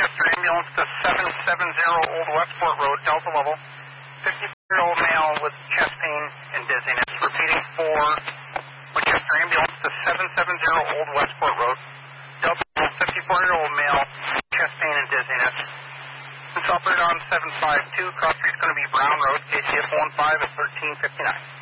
Winchester ambulance to 770 Old Westport Road, Delta level. 54-year-old male with chest pain and dizziness. Repeating 4, Winchester ambulance to 770 Old Westport Road, Delta level. 54-year-old male, chest pain and dizziness. This operator on 752, cross street's going to be Brown Road, KCF 15 at 1359.